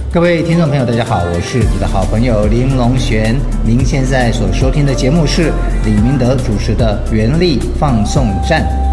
各位听众朋友，大家好，我是你的好朋友林龙璇。您现在所收听的节目是李明德主持的原力放送站。